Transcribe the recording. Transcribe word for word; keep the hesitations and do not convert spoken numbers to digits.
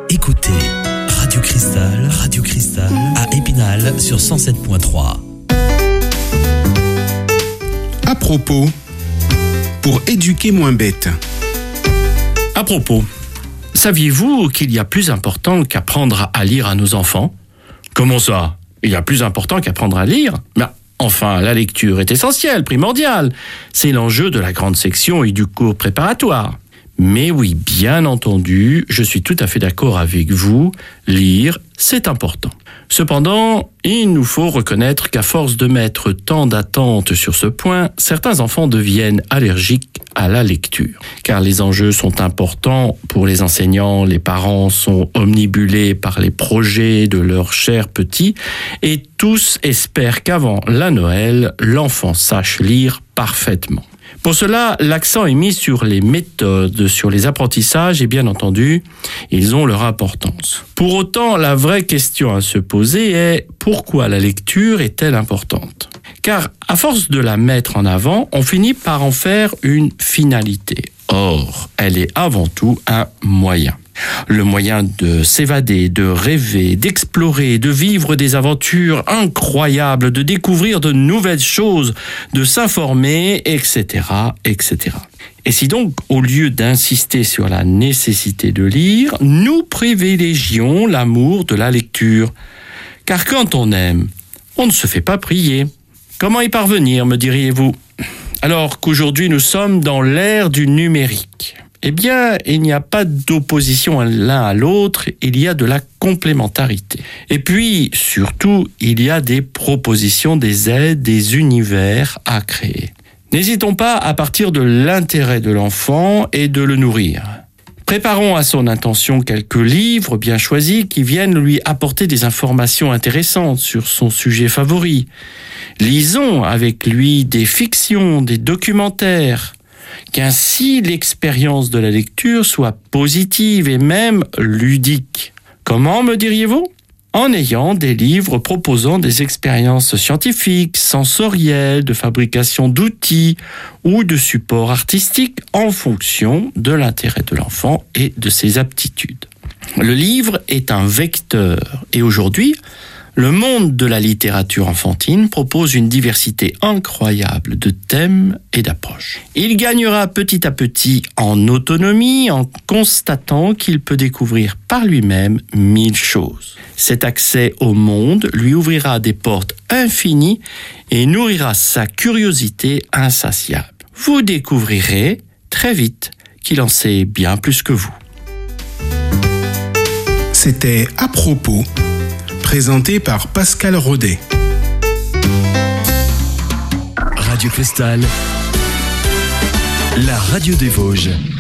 Écoutez Radio Cristal, Radio Cristal à Épinal sur cent sept point trois. À propos, pour éduquer moins bête. À propos, saviez-vous qu'il y a plus important qu'apprendre à lire à nos enfants ? Comment ça ? Il y a plus important qu'apprendre à lire ? Ben, enfin, la lecture est essentielle, primordiale. C'est l'enjeu de la grande section et du cours préparatoire. Mais oui, bien entendu, je suis tout à fait d'accord avec vous, lire, c'est important. Cependant, il nous faut reconnaître qu'à force de mettre tant d'attentes sur ce point, certains enfants deviennent allergiques à la lecture. Car les enjeux sont importants pour les enseignants, les parents sont omnibulés par les projets de leurs chers petits et tous espèrent qu'avant la Noël, l'enfant sache lire parfaitement. Pour cela, l'accent est mis sur les méthodes, sur les apprentissages et bien entendu, ils ont leur importance. Pour autant, la vraie question à se poser est pourquoi la lecture est-elle importante ? Car à force de la mettre en avant, on finit par en faire une finalité. Or, elle est avant tout un moyen. Le moyen de s'évader, de rêver, d'explorer, de vivre des aventures incroyables, de découvrir de nouvelles choses, de s'informer, et cetera, et cetera. Et si donc, au lieu d'insister sur la nécessité de lire, nous privilégions l'amour de la lecture. Car quand on aime, on ne se fait pas prier. Comment y parvenir, me diriez-vous ? Alors qu'aujourd'hui nous sommes dans l'ère du numérique. Eh bien, il n'y a pas d'opposition l'un à l'autre, il y a de la complémentarité. Et puis, surtout, il y a des propositions, des aides, des univers à créer. N'hésitons pas à partir de l'intérêt de l'enfant et de le nourrir. Préparons à son intention quelques livres bien choisis qui viennent lui apporter des informations intéressantes sur son sujet favori. Lisons avec lui des fictions, des documentaires, qu'ainsi l'expérience de la lecture soit positive et même ludique. Comment, me diriez-vous ? En ayant des livres proposant des expériences scientifiques, sensorielles, de fabrication d'outils ou de supports artistiques en fonction de l'intérêt de l'enfant et de ses aptitudes. Le livre est un vecteur et aujourd'hui, le monde de la littérature enfantine propose une diversité incroyable de thèmes et d'approches. Il gagnera petit à petit en autonomie en constatant qu'il peut découvrir par lui-même mille choses. Cet accès au monde lui ouvrira des portes infinies et nourrira sa curiosité insatiable. Vous découvrirez très vite qu'il en sait bien plus que vous. C'était À propos, présenté par Pascal Rodet. Radio Cristal, la radio des Vosges.